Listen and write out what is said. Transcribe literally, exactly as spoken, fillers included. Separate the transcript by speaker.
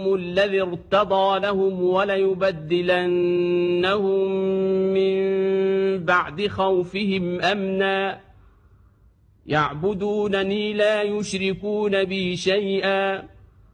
Speaker 1: الذي ارتضى لهم وليبدلنهم من بعد خوفهم أمنا يعبدونني لا يشركون بي شيئا